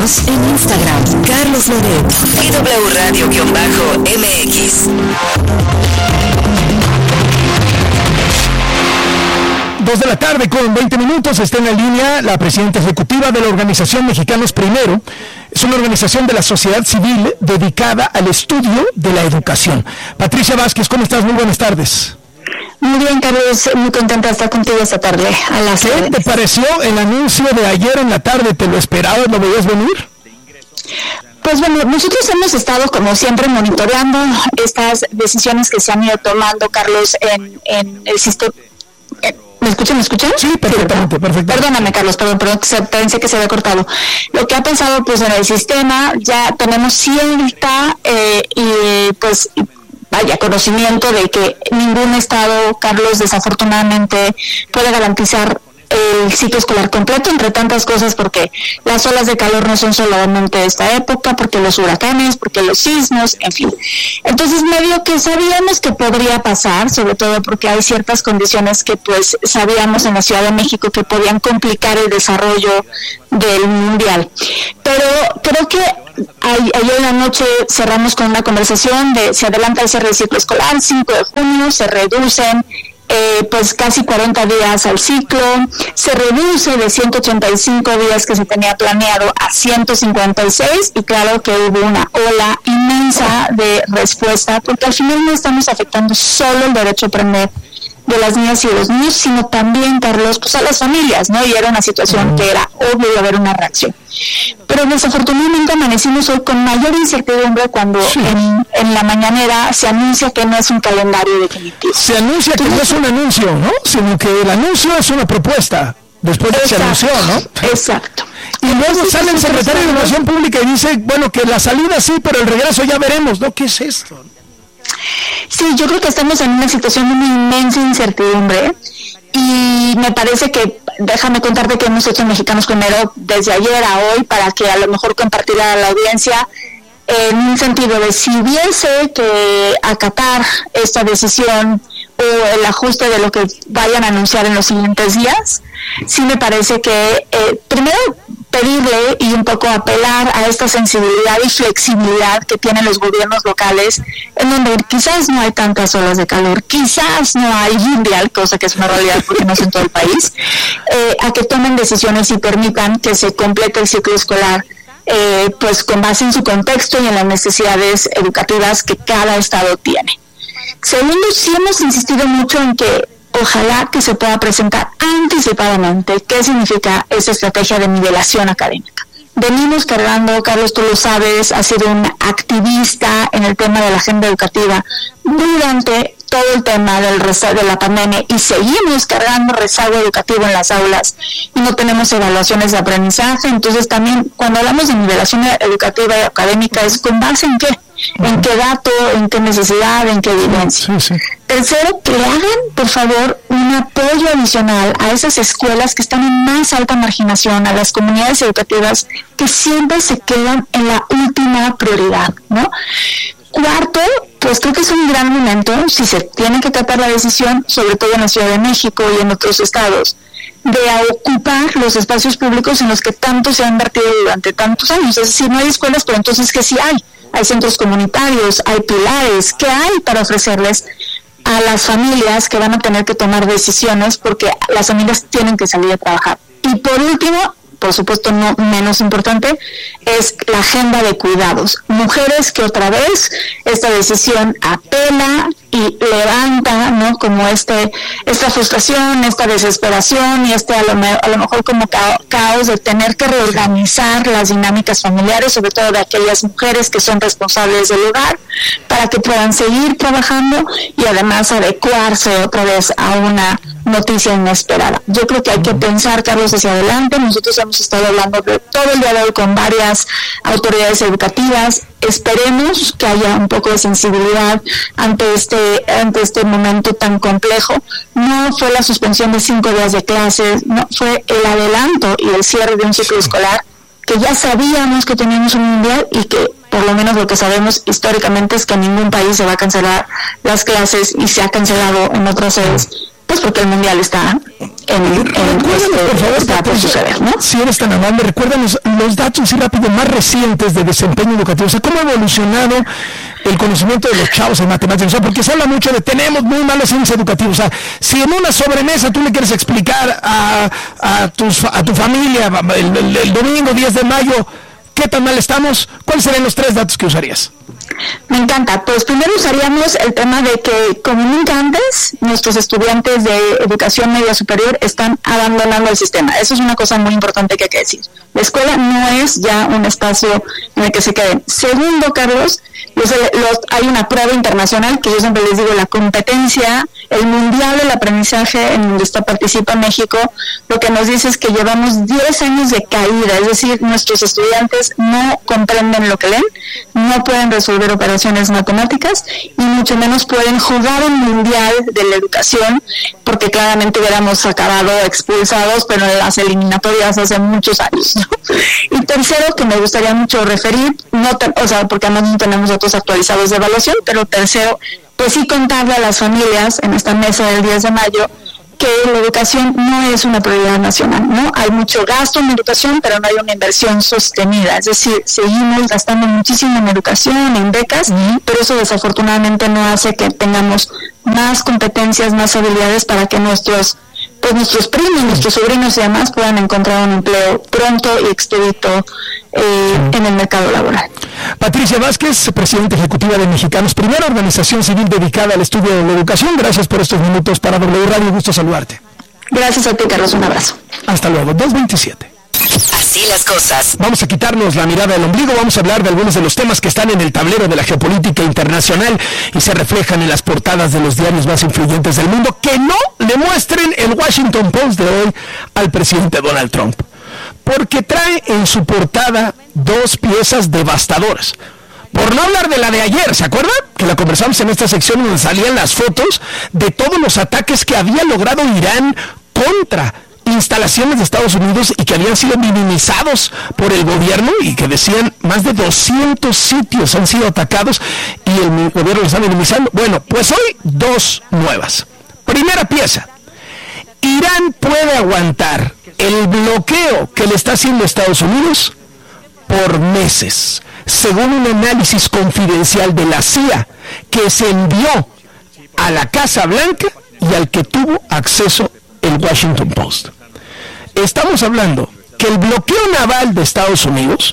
Síguenos en Instagram, Carlos Loret y W Radio-MX. 2 de la tarde con 20 minutos, está en la línea la presidenta ejecutiva de la organización Mexicanos Primero. Es una organización de la sociedad civil dedicada al estudio de la educación. Patricia Vázquez, ¿cómo estás? Muy buenas tardes. Muy bien, Carlos, muy contenta de estar contigo esta tarde. ¿Qué te pareció el anuncio de ayer en la tarde? ¿Te lo esperabas? ¿Lo veías venir? Pues bueno, nosotros hemos estado como siempre monitoreando estas decisiones que se han ido tomando, Carlos, en el sistema. ¿Me escuchan? Sí, perfectamente. Perdóname, Carlos, perdón, pensé que se había cortado. Lo que ha pasado, pues, en el sistema, ya tenemos cierta conocimiento de que ningún estado, Carlos, desafortunadamente, puede garantizar el ciclo escolar completo, entre tantas cosas, porque las olas de calor no son solamente de esta época, porque los huracanes, porque los sismos, en fin. Entonces, medio que sabíamos que podría pasar, sobre todo porque hay ciertas condiciones que pues sabíamos en la Ciudad de México que podían complicar el desarrollo del mundial. Pero creo que ayer en la noche cerramos con una conversación de se adelanta el cierre del ciclo escolar, 5 de junio, se reducen pues casi 40 días al ciclo, se reduce de 185 días que se tenía planeado a 156 y claro que hubo una ola inmensa de respuesta porque al final no estamos afectando solo el derecho a aprender de las niñas y de los niños, sino también, Carlos, pues a las familias, ¿no? Y era una situación que era obvio de haber una reacción. Pero desafortunadamente amanecimos hoy con mayor incertidumbre cuando en la mañanera se anuncia que no es un calendario definitivo. Se anuncia que no es un anuncio, ¿no? Sino que el anuncio es una propuesta, después de que se anunció, ¿no? Exacto. Y luego sale el secretario de Educación Pública y dice, bueno, que la salida sí, pero el regreso ya veremos, ¿no? ¿Qué es esto? Sí, yo creo que estamos en una situación de una inmensa incertidumbre y me parece que, déjame contarte que hemos hecho Mexicanos Primero desde ayer a hoy para que a lo mejor compartirá a la audiencia en un sentido de si hubiese que acatar esta decisión o el ajuste de lo que vayan a anunciar en los siguientes días, sí me parece que primero pedirle y un poco apelar a esta sensibilidad y flexibilidad que tienen los gobiernos locales, en donde quizás no hay tantas olas de calor, quizás no hay mundial, cosa que es una realidad porque no es en todo el país, a que tomen decisiones y permitan que se complete el ciclo escolar pues con base en su contexto y en las necesidades educativas que cada estado tiene. Segundo, sí hemos insistido mucho en que ojalá que se pueda presentar anticipadamente qué significa esa estrategia de nivelación académica. Venimos cargando, Carlos, tú lo sabes, has sido un activista en el tema de la agenda educativa durante todo el tema de la pandemia y seguimos cargando rezago educativo en las aulas y no tenemos evaluaciones de aprendizaje. Entonces también cuando hablamos de nivelación educativa y académica es con base en qué, en qué dato, en qué necesidad, en qué evidencia. Sí. Tercero, que le hagan, por favor, un apoyo adicional a esas escuelas que están en más alta marginación, a las comunidades educativas que siempre se quedan en la última prioridad, ¿no? Cuarto, pues creo que es un gran momento, si se tiene que tratar la decisión, sobre todo en la Ciudad de México y en otros estados, de ocupar los espacios públicos en los que tanto se ha invertido durante tantos años. Es decir, no hay escuelas, pero entonces ¿qué sí hay? Hay centros comunitarios, hay pilares, ¿qué hay para ofrecerles a las familias que van a tener que tomar decisiones porque las familias tienen que salir a trabajar? Y por último, por supuesto no menos importante, es la agenda de cuidados. Mujeres que otra vez esta decisión apela y levanta, ¿no? Como esta frustración, esta desesperación y a lo mejor como caos de tener que reorganizar las dinámicas familiares, sobre todo de aquellas mujeres que son responsables del hogar, para que puedan seguir trabajando y además adecuarse otra vez a una noticia inesperada. Yo creo que hay que pensar, Carlos, hacia adelante. Nosotros hemos estado hablando de todo el día de hoy con varias autoridades educativas. Esperemos que haya un poco de sensibilidad ante este momento tan complejo. No fue la suspensión de 5 días de clases, no fue el adelanto y el cierre de un ciclo escolar que ya sabíamos que teníamos un mundial y que por lo menos lo que sabemos históricamente es que en ningún país se va a cancelar las clases y se ha cancelado en otras sedes pues porque el mundial está está por suceder, ¿no? Si eres tan amable, recuérdanos los datos así rápido más recientes de desempeño educativo, o sea, cómo ha evolucionado el conocimiento de los chavos en matemáticas, o sea, porque se habla mucho de tenemos muy malos índices educativos, o sea, si en una sobremesa tú le quieres explicar a tu familia el domingo 10 de mayo qué tan mal estamos, ¿cuáles serían los 3 datos que usarías? Me encanta. Pues primero usaríamos el tema de que, como nunca antes, nuestros estudiantes de educación media superior están abandonando el sistema. Eso es una cosa muy importante que hay que decir. La escuela no es ya un espacio en el que se queden. Segundo, Carlos, hay una prueba internacional que yo siempre les digo, la competencia, el mundial del aprendizaje en donde participa México, lo que nos dice es que llevamos 10 años de caída, es decir, nuestros estudiantes no comprenden lo que leen, no pueden resolver operaciones matemáticas y mucho menos pueden jugar un mundial de la educación, porque claramente hubiéramos acabado expulsados, pero en las eliminatorias hace muchos años, ¿no? Y tercero, que me gustaría mucho referir, porque además no tenemos datos actualizados de evaluación, pero tercero, pues sí contarle a las familias en esta mesa del 10 de mayo que la educación no es una prioridad nacional, ¿no? Hay mucho gasto en educación, pero no hay una inversión sostenida, es decir, seguimos gastando muchísimo en educación, en becas, pero eso desafortunadamente no hace que tengamos más competencias, más habilidades para que nuestros primos, nuestros sobrinos y demás puedan encontrar un empleo pronto y expedito en el mercado laboral. Patricia Vázquez, presidenta ejecutiva de Mexicanos Primero, organización civil dedicada al estudio de la educación. Gracias por estos minutos para W Radio, gusto saludarte. Gracias a ti, Carlos, un abrazo. Hasta luego, 2:27. Así las cosas. Vamos a quitarnos la mirada del ombligo, vamos a hablar de algunos de los temas que están en el tablero de la geopolítica internacional y se reflejan en las portadas de los diarios más influyentes del mundo, que no le muestren el Washington Post de hoy al presidente Donald Trump, porque trae en su portada 2 piezas devastadoras. Por no hablar de la de ayer, ¿se acuerdan? Que la conversamos en esta sección donde salían las fotos de todos los ataques que había logrado Irán contra instalaciones de Estados Unidos y que habían sido minimizados por el gobierno y que decían más de 200 sitios han sido atacados y el gobierno los está minimizando. Bueno, pues hoy 2 nuevas. Primera pieza, Irán puede aguantar el bloqueo que le está haciendo Estados Unidos por meses, según un análisis confidencial de la CIA que se envió a la Casa Blanca y al que tuvo acceso el Washington Post. Estamos hablando que el bloqueo naval de Estados Unidos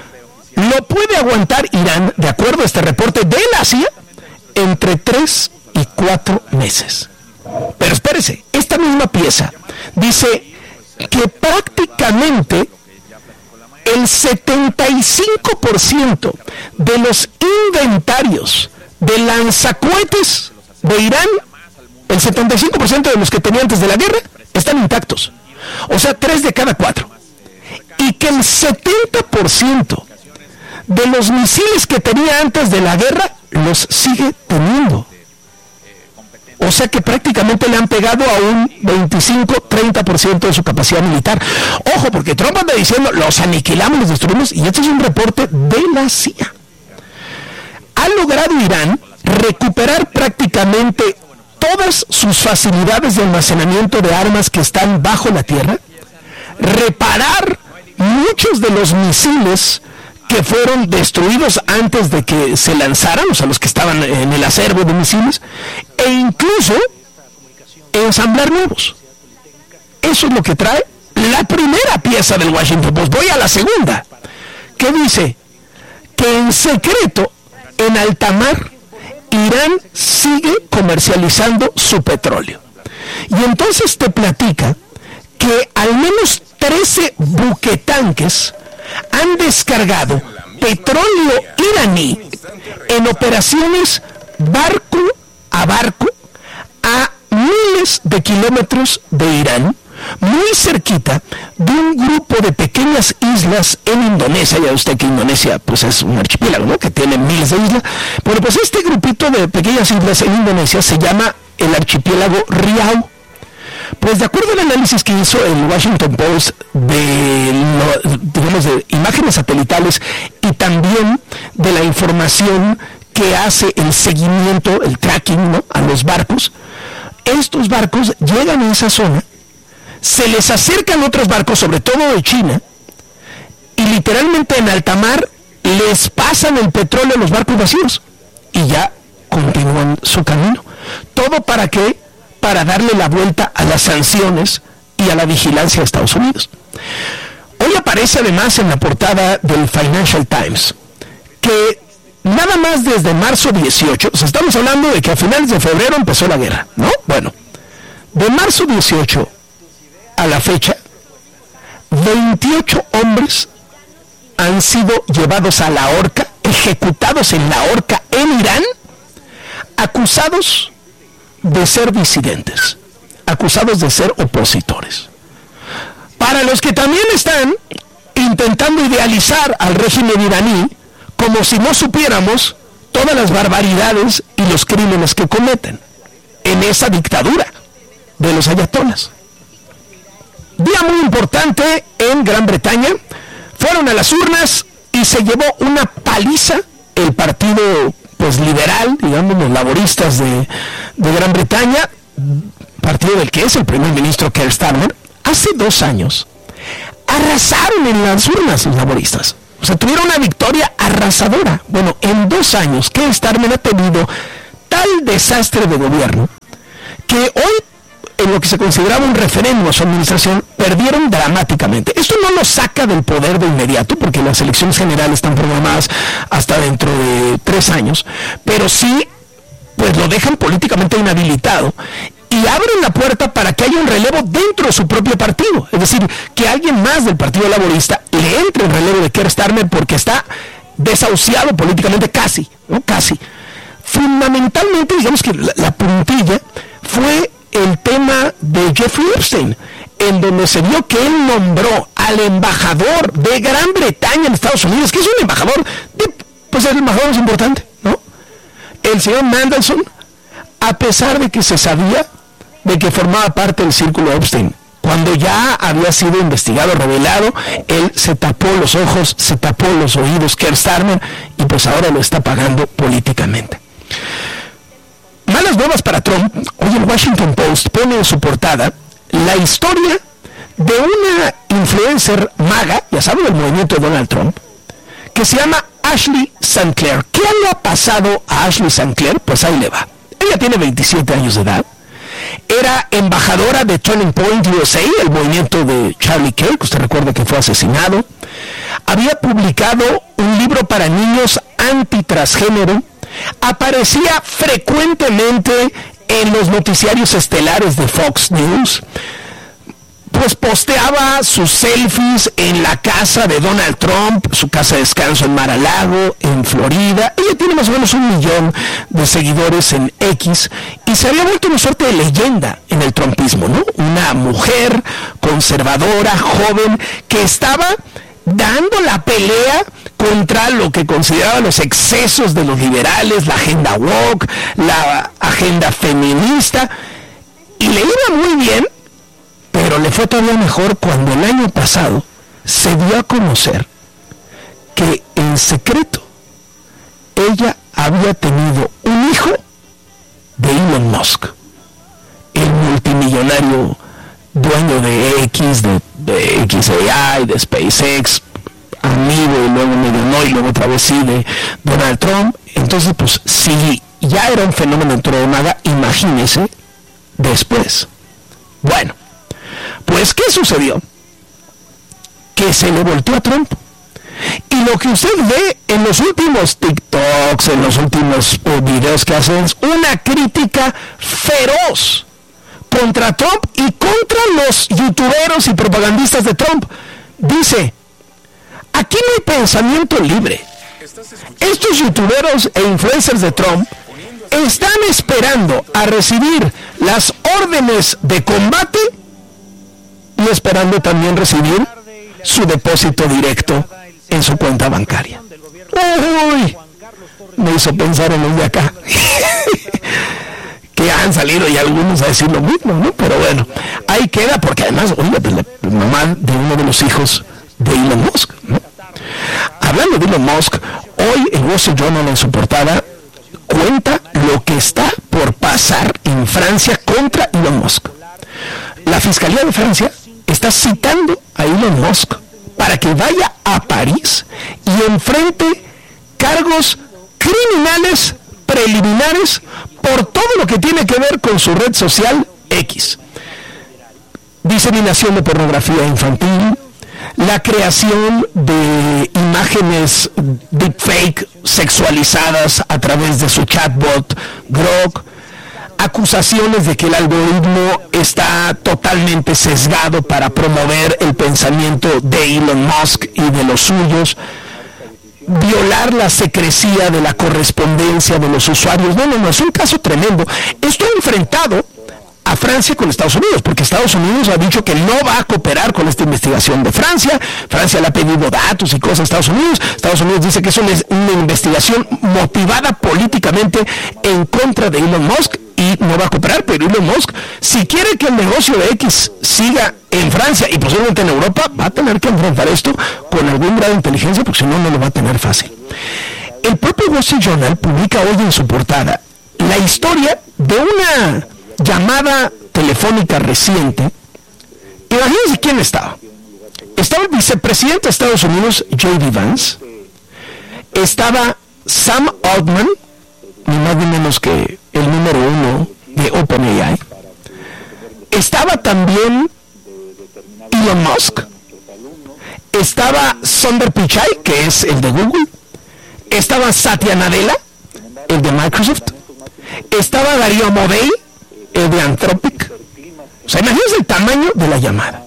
lo puede aguantar Irán, de acuerdo a este reporte de la CIA, entre 3 y 4 meses. Pero espérese, esta misma pieza dice que prácticamente el 75% de los inventarios de lanzacohetes de Irán, el 75% de los que tenía antes de la guerra, están intactos. O sea, 3 de cada 4. Y que el 70% de los misiles que tenía antes de la guerra los sigue teniendo. O sea que prácticamente le han pegado a un 25-30% de su capacidad militar. Ojo, porque Trump anda diciendo, los aniquilamos, los destruimos, y este es un reporte de la CIA. Ha logrado Irán recuperar prácticamente todas sus facilidades de almacenamiento de armas que están bajo la tierra, reparar muchos de los misiles que fueron destruidos antes de que se lanzaran, o sea, los que estaban en el acervo de misiles, e incluso ensamblar nuevos. Eso es lo que trae la primera pieza del Washington Post. Voy a la segunda, que dice que en secreto, en alta mar, Irán sigue comercializando su petróleo. Y entonces te platica que al menos 13 buquetanques han descargado petróleo iraní en operaciones barco a barco a miles de kilómetros de Irán, muy cerquita de un grupo de pequeñas islas en Indonesia. Ya usted que Indonesia pues es un archipiélago, ¿no?, que tiene miles de islas. Bueno, pues este grupito de pequeñas islas en Indonesia se llama el archipiélago Riau. Pues de acuerdo al análisis que hizo el Washington Post de imágenes satelitales y también de la información que hace el seguimiento, el tracking, ¿no?, a los barcos, estos barcos llegan a esa zona, se les acercan otros barcos, sobre todo de China, y literalmente en alta mar les pasan el petróleo a los barcos vacíos y ya continúan su camino. ¿Todo para qué? Para darle la vuelta a las sanciones y a la vigilancia de Estados Unidos. Hoy aparece además en la portada del Financial Times que nada más desde marzo 18, o sea, estamos hablando de que a finales de febrero empezó la guerra, ¿no? Bueno, de marzo 18 a la fecha, 28 hombres han sido llevados a la horca, ejecutados en la horca en Irán, acusados de ser disidentes, acusados de ser opositores. Para los que también están intentando idealizar al régimen iraní, como si no supiéramos todas las barbaridades y los crímenes que cometen en esa dictadura de los ayatolás. Día muy importante en Gran Bretaña, fueron a las urnas y se llevó una paliza el partido pues liberal, digamos los laboristas de Gran Bretaña, partido del que es el primer ministro Keir Starmer. Hace 2 años arrasaron en las urnas los laboristas, o sea, tuvieron una victoria arrasadora. Bueno, en 2 años Keir Starmer ha tenido tal desastre de gobierno que hoy, en lo que se consideraba un referéndum a su administración, perdieron dramáticamente. Esto no lo saca del poder de inmediato, porque las elecciones generales están programadas hasta dentro de 3 años, pero sí, pues lo dejan políticamente inhabilitado y abren la puerta para que haya un relevo dentro de su propio partido. Es decir, que alguien más del Partido Laborista le entre en relevo de Keir Starmer porque está desahuciado políticamente casi, ¿no? Casi. Fundamentalmente, digamos que la puntilla fue el tema de Jeffrey Epstein, en donde se vio que él nombró al embajador de Gran Bretaña en Estados Unidos, que es un embajador, pues el embajador más importante, ¿no? El señor Mandelson, a pesar de que se sabía de que formaba parte del círculo Epstein, cuando ya había sido investigado, revelado, él se tapó los ojos, se tapó los oídos, Keir Starmer, y pues ahora lo está pagando políticamente. Malas nuevas para Trump. Hoy el Washington Post pone en su portada la historia de una influencer maga, ya saben, del movimiento de Donald Trump, que se llama Ashley St. Clair. ¿Qué le ha pasado a Ashley St. Clair? Pues ahí le va. Ella tiene 27 años de edad. Era embajadora de Turning Point USA, el movimiento de Charlie Kirk, usted recuerda que fue asesinado. Había publicado un libro para niños antitransgénero. Aparecía frecuentemente en los noticiarios estelares de Fox News. Pues posteaba sus selfies en la casa de Donald Trump, su casa de descanso en Mar-a-Lago, en Florida. Ella tiene más o menos 1 millón de seguidores en X y se había vuelto una suerte de leyenda en el trumpismo, ¿no? Una mujer conservadora, joven, que estaba dando la pelea contra lo que consideraba los excesos de los liberales, la agenda woke, la agenda feminista, y le iba muy bien, pero le fue todavía mejor cuando el año pasado se dio a conocer que en secreto ella había tenido un hijo de Elon Musk, el multimillonario dueño de X, de XAI, de SpaceX, amigo y luego medio no y luego otra vez sí de Donald Trump. Entonces, pues si ya era un fenómeno dentro de nada, imagínese después. Bueno, pues ¿qué sucedió? Que se le volteó a Trump. Y lo que usted ve en los últimos TikToks, en los últimos videos que hacen, es una crítica feroz contra Trump y contra los youtuberos y propagandistas de Trump. Dice: aquí no hay pensamiento libre. Estos youtuberos e influencers de Trump están esperando a recibir las órdenes de combate y esperando también recibir su depósito directo en su cuenta bancaria. Uy, me hizo pensar en el de acá. Que han salido y algunos a decir lo mismo, ¿no? Pero bueno, ahí queda, porque además, oiga, pues la mamá de uno de los hijos de Elon Musk, ¿no? Hablando de Elon Musk, hoy el Wall Street Journal en su portada cuenta lo que está por pasar en Francia contra Fiscalía de Francia está citando a Elon Musk para que vaya a París y enfrente cargos criminales preliminares por todo lo que tiene que ver con su red social X. Diseminación de pornografía infantil, la creación de imágenes deepfake sexualizadas a través de su chatbot Grok, acusaciones de que el algoritmo está totalmente sesgado para promover el pensamiento de Elon Musk y de los suyos, violar la secrecía de la correspondencia de los usuarios. No, es un caso tremendo. Esto ha enfrentado a Francia con Estados Unidos, porque Estados Unidos ha dicho que no va a cooperar con esta investigación de Francia. Francia le ha pedido datos y cosas a Estados Unidos. Estados Unidos dice que eso es una investigación motivada políticamente en contra de Elon Musk y no va a cooperar. Pero Elon Musk, si quiere que el negocio de X siga en Francia y posiblemente en Europa, va a tener que enfrentar esto con algún grado de inteligencia, porque si no, no lo va a tener fácil. El propio Wall Street Journal publica hoy en su portada la historia de una llamada telefónica reciente. Imagínense quién estaba. Estaba el vicepresidente de Estados Unidos, J.D. Vance. Estaba Sam Altman, ni más ni menos que el número 1 de OpenAI. Estaba también Elon Musk. Estaba Sundar Pichai, que es el de Google. Estaba Satya Nadella, el de Microsoft. Estaba Darío Amodei, el de Anthropic. O sea, imagínense el tamaño de la llamada.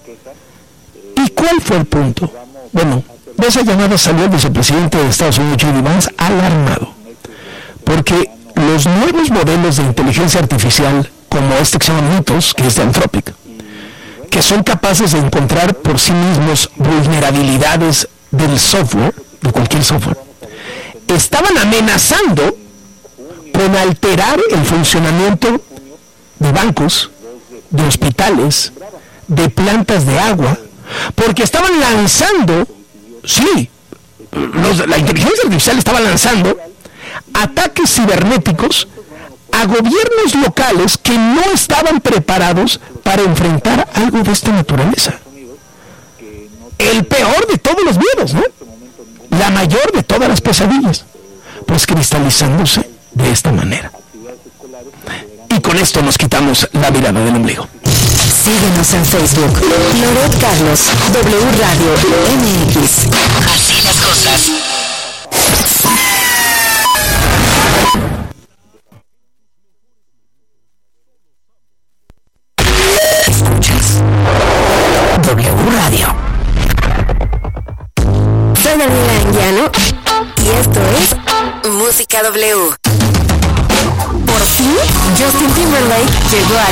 ¿Y cuál fue el punto? Bueno, de esa llamada salió el vicepresidente de Estados Unidos, J.D. Vance, alarmado. Porque los nuevos modelos de inteligencia artificial, como este que se llama Mythos, que es de Anthropic, que son capaces de encontrar por sí mismos vulnerabilidades del software, de cualquier software, estaban amenazando con alterar el funcionamiento de bancos, de hospitales, de plantas de agua, porque estaban lanzando, la inteligencia artificial estaba lanzando ataques cibernéticos a gobiernos locales que no estaban preparados para enfrentar algo de esta naturaleza. El peor de todos los miedos, ¿no? La mayor de todas las pesadillas, pues cristalizándose de esta manera. Y con esto nos quitamos la mirada del ombligo. Síguenos en Facebook, Loret Carlos, W Radio MX. Así las cosas. Escuchas W Radio. Soy Daniela Anguiano y esto es Música W. Por fin, Justin Timberlake llegó a